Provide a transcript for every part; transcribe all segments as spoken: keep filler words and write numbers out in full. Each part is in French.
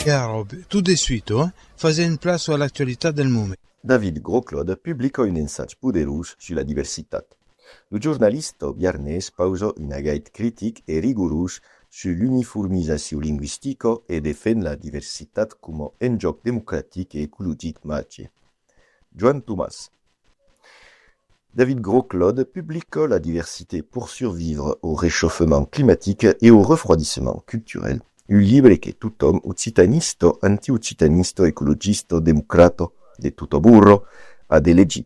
Chiaro, tout de suite, hein? Fais une place à l'actualità del moment. David Groclod pubblicò un messaggio poderoso sulla diversità. Il giornalista Bjarnes pausò una guide critica e rigorosa sull'uniformizazione linguistica e difende la diversità come un gioco democratico e ecologico marché. Joan Thomas. David Groclod publique La diversité pour survivre au réchauffement climatique et au refroidissement culturel, un livre che tutom occitanista, anti-occitanista, ecologista, democrato, de tutto burro, ad elegir.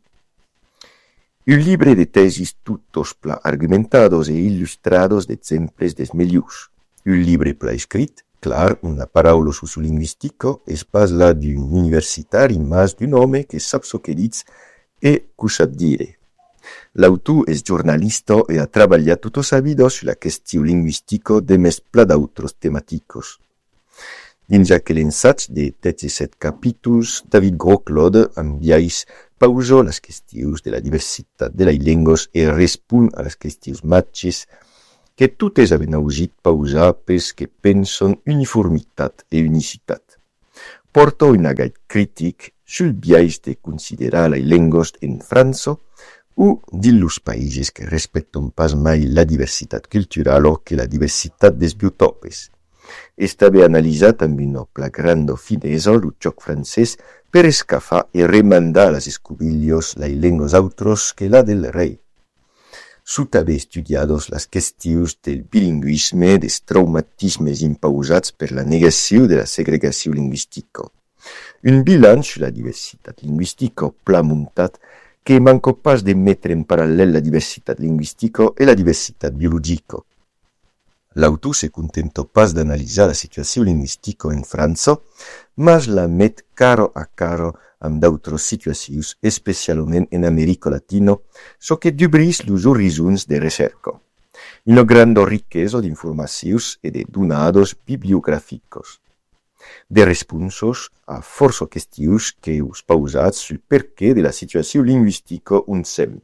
Un livre de tesis tutos pla argumentados e illustrados de exemples des melius. Un livre pla escrit, clar, una paraula su su linguistico, es pas la d'un universitari, mas d'un home que sap so che diz e cusat dire. L'autor es giornalista e ha traballat tutto sa vida sulla questione linguistica de mes pla d'autros tematicos. Dins aquel ensaig de dezesset capítols, David Groclod ambiais pausò las questions de la diversitat de las lengües e respon a las questions matches que totes haben augit pausar pels que pensen uniformitat e unicitat. Porta una guide critic sul biais de considerar las lengües en França o dillos països que respecten pas mai la diversitat cultural o que la diversitat des biotopes. Estava analitzat amb una flagrant finesa el joc francès per escafar e remandar las escubillos las lengües autres que la del rei. Sut haver estudiados las questions del bilingüisme, des traumatismes impausats per la negació de la segregació lingüistica. Un bilan sur la diversitat lingüistica pla muntat que manco pas de mettre en paral·lel la diversitat lingüistica e la diversitat biologica. L'autor se contentò pas d'analitzar la situació lingüistica en França, mas la met caro a caro amb d'autres situacions, especialment en Amèrica Latina, so que dubrís los horizons de recerca. Una grande riquesa d'informacions e de donados bibliogràficos. De responsos a força questions que us pausats sul perqué de la situació lingüistica on sem.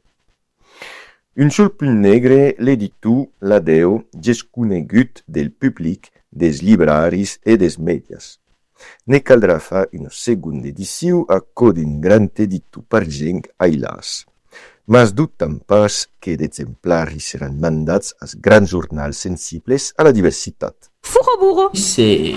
Un sol punt negre l'editor la deu desconegut del public, des libraris e des medias. Ne caldrà fa una segunda edició a co d'un gran editor pargent ailas. Mas dubtam pas que d'exemplaris seran mandats als grans jornals sensibles a la diversitat. Fourrobourro. C'est...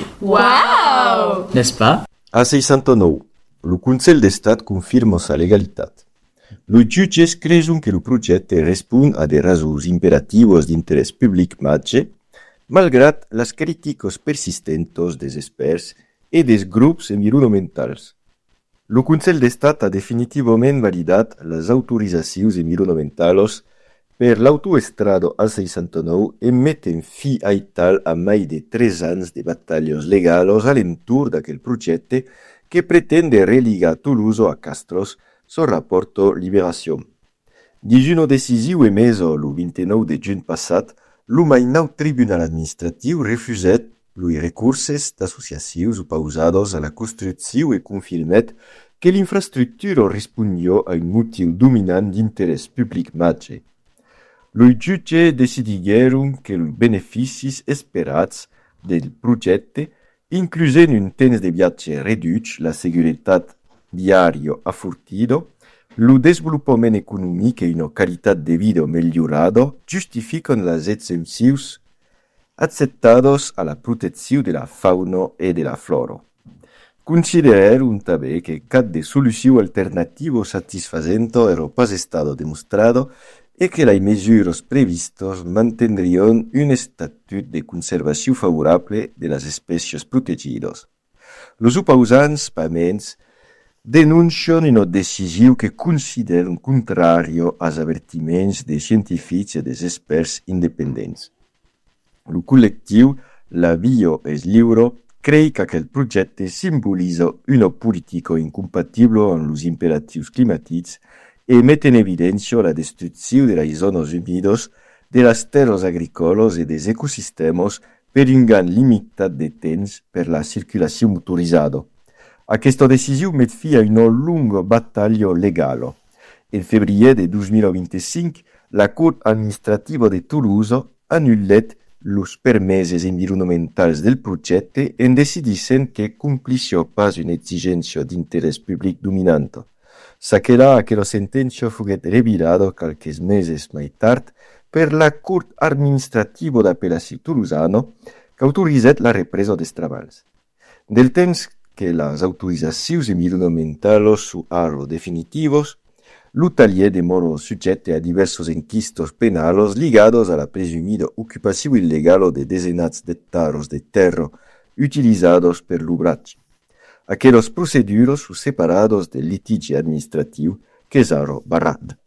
Waouh! N'est-ce pas? A seixanta-nou, lo Consell d'Estat confirma sa legalitat. Los jutges creuen que lo projecte respon a de rasos imperativos d'interès public matge, malgrat las críticos persistentos des experts e des grups environnementals. Lo Consell d'Estat ha definitivament validat les autorizacions environnementales per l'autoestrada A seixanta-nou e meten fi a tal a mai de tres anys de batalles legals a l'entorn d'aquel projecte que pretende religar Toulouse a Castros, so rapporto Liberació. Dins una decisió emesa el vint-i-nou de juny passat, lo mainau tribunal administratiu refusèt los recursos d'associacions oposades a la construcció e confirmet que l'infrastructura respondia a un motiu dominant d'interès public matge. Los jutges decidigueren que los beneficis esperats del projecte, inclusen un temps de viatge reduït, la seguretat viària afortida, lo desenvolupament econòmic i una qualitat de vida millorada, justifiquen les exempcions acceptades a la protecció de la fauna e de la flora. Considerem també que cap de solució alternativa satisfacente era pas estada demostrada e que les mesures previstes mantindrien un estatut de conservació favorable de les espècies protegides. Los oposants, paments, denuncien una decisió que consideren contrària als avertiments de científics i dels experts independents. El col·lectiu La Bio és Lliure creu que aquest projecte simbolitza una política incompatible amb els imperatius climàtics e met en evidència la destrucció de les zones humides, de les terres agrícoles i dels ecosistemes per un gran limitat de temps per la circulació motoritzada. Aquesta decisió met fi a una longa batalla legal. En febrer de dos mil vint-i-cinc, la Cort administrativa de Toulouse annullet los permeses environnementals del projecte en decidissent que complissio pas une exigència d'interès public dominante. S'aquela aquella sentença fuguet revirado calques meses mai tard per la Cort Administrativa d'Apel·lació Toulousano qu'autorizet la represa des treballs. Del temps que les autorizacions environnementales su aro definitivos, l'Utalier de moro sujete a diversos enquistos penalos ligados a la presumida ocupació illegale de dezenats d'hectares de terra utilizados per l'ubratge. Aquellos proceduros su separados del litigi administratiu que és aro barrat.